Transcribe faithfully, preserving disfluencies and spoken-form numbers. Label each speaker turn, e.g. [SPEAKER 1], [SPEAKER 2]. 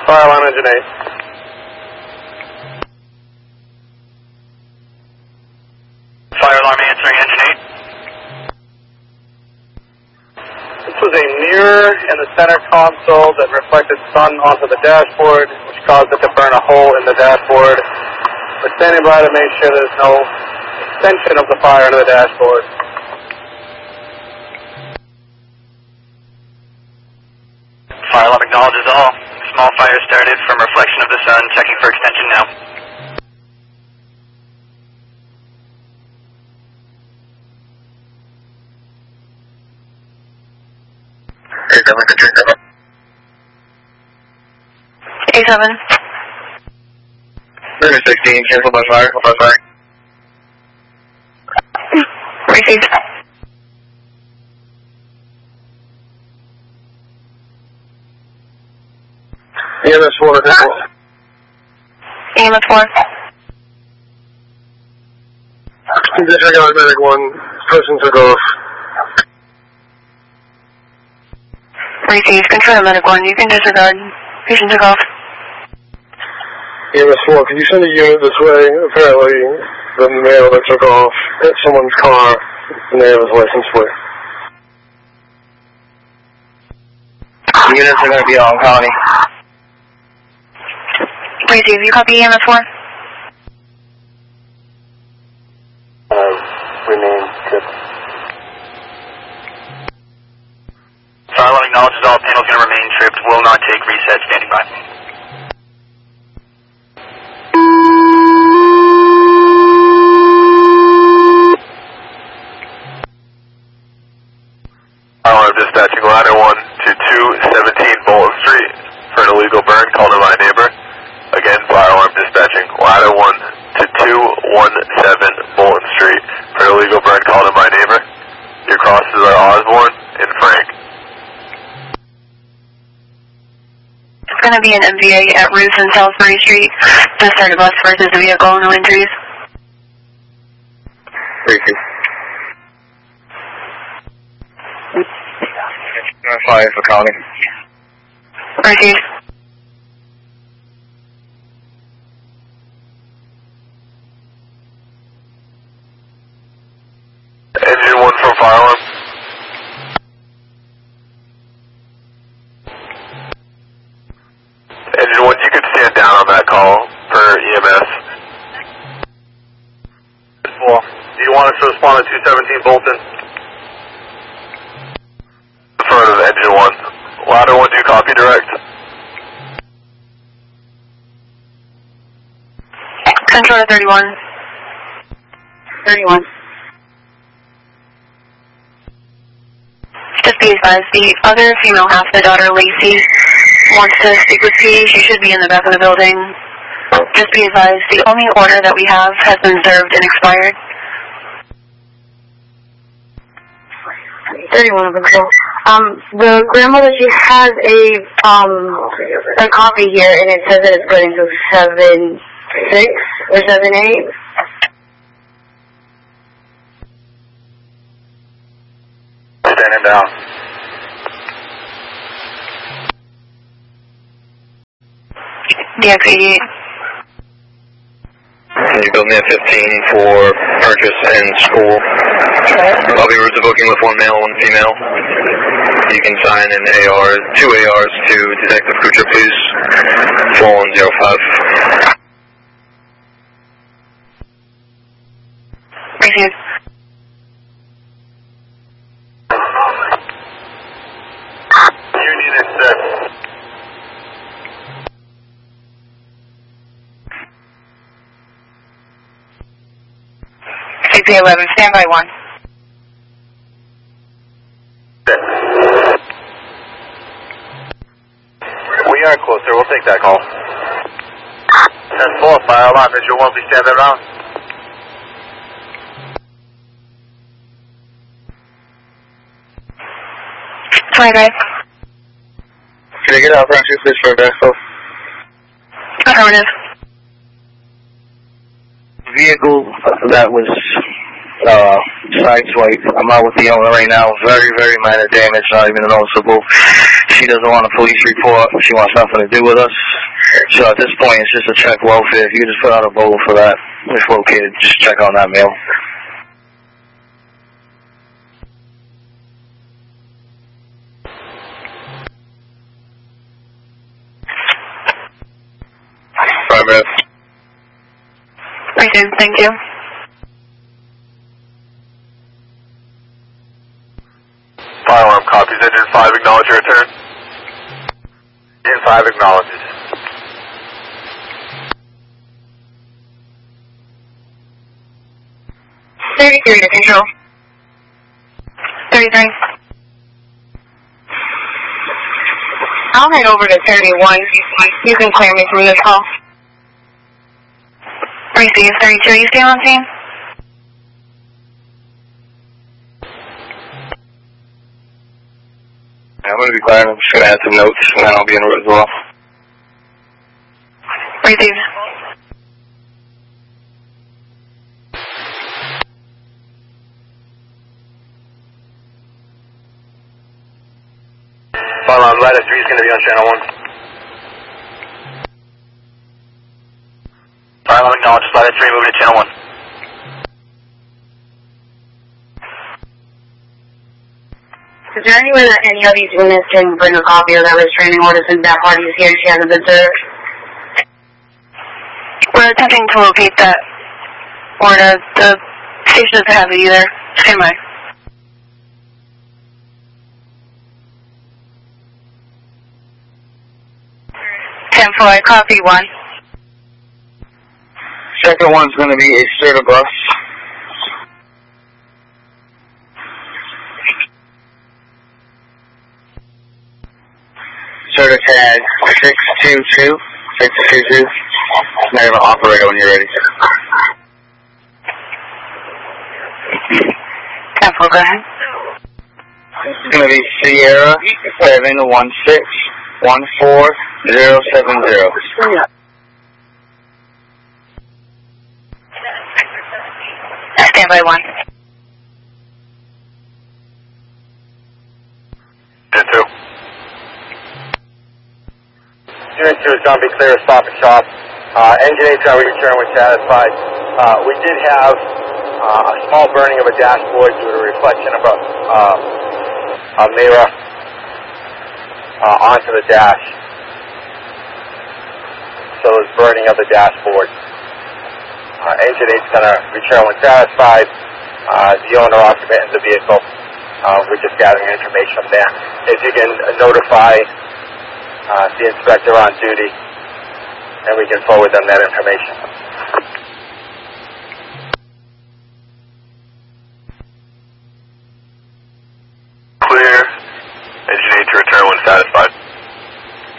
[SPEAKER 1] Fire alarm engine eight.
[SPEAKER 2] Fire alarm answering engine eight.
[SPEAKER 1] This was a mirror in the center console that reflected sun onto the dashboard, which caused it to burn a hole in the dashboard. We're standing by to make sure there's no extension of the fire into the dashboard.
[SPEAKER 2] Fire alarm acknowledges all. Small fire started from reflection of the sun. Checking for extension now.
[SPEAKER 3] A seven.
[SPEAKER 4] River sixteen, cancel by fire, by fire.
[SPEAKER 3] Received.
[SPEAKER 4] E M S four,
[SPEAKER 3] E M S four.
[SPEAKER 4] Disregard medic one, person took off.
[SPEAKER 3] Received. Control medic one. You can disregard. Patient took off.
[SPEAKER 4] E M S four, can you send a unit this way? Apparently, the male that took off hit someone's car and they have his license plate. Units are going to be on county.
[SPEAKER 3] Received. You copy E M S four?
[SPEAKER 1] Uh, remain good.
[SPEAKER 2] Fire alarm acknowledges all. Panel's going to remain tripped. Will not take reset. Standing by.
[SPEAKER 5] Fire alarm dispatching ladder one to two seventeen Bolton Street for an illegal burn called to my neighbor. Again, fire alarm dispatching ladder one to two seventeen Bolton Street for an illegal burn called to my neighbor. Your crosses are Osborne and Frank.
[SPEAKER 3] It's going to be an M V A at Roos and Salisbury Street. Just started a bus versus a vehicle. No injuries.
[SPEAKER 4] Received. Fire for county.
[SPEAKER 3] Received.
[SPEAKER 5] Engine one from fire alarm. Engine one, you could stand down on that call per E M S.
[SPEAKER 1] Well, do you want us to respond to two seventeen Bolton?
[SPEAKER 5] Affirmative, engine one. Ladder one, do you copy direct?
[SPEAKER 3] Control to thirty-one. thirty-one. Just be advised, the other female half, the daughter Lacey, wants to speak with P. She should be in the back of the building. Just be advised, the only order that we have has been served and expired. thirty-one control. Um, the grandmother, she has a, um, a copy here, and it says that it's going to seven six or seven eight.
[SPEAKER 5] Standing down.
[SPEAKER 3] D X eighty-eight.
[SPEAKER 4] You build me a fifteen for purchase and school. I'll be route to booking with one male, one female. You can sign an A R, two A Rs to Detective Kucher, please. four one zero five.
[SPEAKER 3] Received.
[SPEAKER 5] Unit set.
[SPEAKER 3] C P eleven, standby one.
[SPEAKER 5] We are closer, we'll take that call.
[SPEAKER 1] ten four, fire alarm, engine one, please stand around.
[SPEAKER 3] twenty-five.
[SPEAKER 4] Can I get out front two, please, for a backfill?
[SPEAKER 3] Affirmative.
[SPEAKER 4] Vehicle that was uh, sideswiped. I'm out with the owner right now. Very, very minor damage, not even noticeable.
[SPEAKER 6] She doesn't want a police report. She wants nothing to do with us. So at this point, it's just a check welfare. If you just put out a bowl for that, if located, just check on that mail.
[SPEAKER 4] Five minutes.
[SPEAKER 3] Resume, thank you.
[SPEAKER 5] Fire alarm copies. Engine five, acknowledge your return. Engine five acknowledges.
[SPEAKER 3] thirty-three to control. thirty-three. I'll head over to thirty-one. You can clear me from this call. Receive thirty-two. Are you staying on scene?
[SPEAKER 6] I'm going to be quiet. I'm just going to add some notes, and then I'll be in route as well.
[SPEAKER 3] Receive.
[SPEAKER 5] Fire alarm ladder three is going to be on channel one.
[SPEAKER 2] Fire alarm acknowledges ladder three, moving to channel one.
[SPEAKER 3] Is there any way that any of these units can bring a copy of that restraining order since that party is here and she hasn't been served? We're attempting to locate that order. The station doesn't have it either. Stand by. ten four, copy one.
[SPEAKER 6] Second one's going to be a Serta bus. Serta tag six two two. six two two. Now you have an operator when you're ready.
[SPEAKER 3] ten four, go ahead.
[SPEAKER 6] It's going to be Sierra seven one six one four zero seven zero.
[SPEAKER 3] Stand by one.
[SPEAKER 5] Unit two.
[SPEAKER 1] Unit two is going to be clear of stop and shop. Uh, engine eight shall return when satisfied. Uh, we did have uh, a small burning of a dashboard due to a reflection of a, uh, a mirror uh, onto the dash. So there's burning of the dashboard. Uh, engine eight is going to return when satisfied. Uh, the owner occupant in the vehicle. Uh, we're just gathering information from there. If you can notify uh, the inspector on duty, and we can forward them that information.
[SPEAKER 5] Clear. Engine eight to return when satisfied.